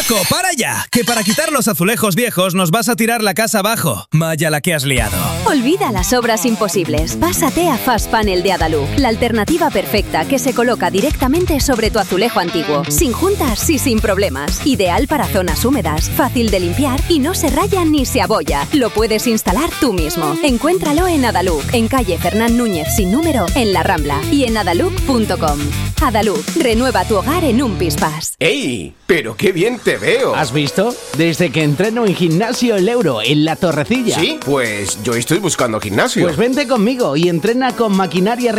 Paco, para ya, que para quitar los azulejos viejos nos vas a tirar la casa abajo. Vaya la que has liado. Olvida las obras imposibles. Pásate a Fast Panel de Adaluk, la alternativa perfecta que se coloca directamente sobre tu azulejo antiguo, sin juntas y sin problemas. Ideal para zonas húmedas, fácil de limpiar y no se raya ni se abolla. Lo puedes instalar tú mismo. Encuéntralo en Adaluk, en calle Fernán Núñez sin número, en La Rambla, y en adaluk.com. Adaluk, renueva tu hogar en un pispás. ¡Ey! ¡Pero qué bien te veo! ¿Has visto? Desde que entreno en Gimnasio El Euro, en La Torrecilla. ¿Sí? Pues yo estoy buscando gimnasio. Pues vente conmigo y entrena con maquinaria